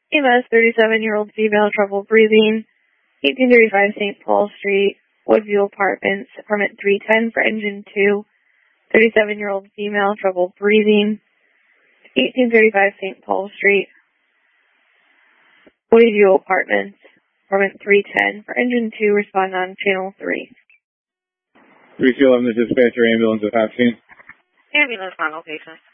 EMS, 37-year-old female, trouble breathing, 1835 St. Paul Street, Woodview Apartments, apartment 310 for engine 2. 37-year-old female, trouble breathing, 1835 St. Paul Street, Woodview Apartments, apartment 310 for engine 2. Respond on channel 3. 311, the dispatcher ambulance at 5 scene. Ambulance on location.